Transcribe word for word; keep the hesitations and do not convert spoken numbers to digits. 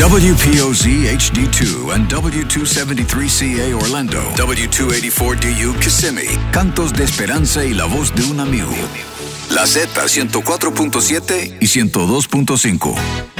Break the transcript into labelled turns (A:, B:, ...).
A: W P O Z H D two and W two seventy-three C A Orlando, W two eighty-four D U Kissimmee. Cantos de esperanza y la voz de un amigo. La Z ciento cuatro punto siete y ciento dos punto cinco.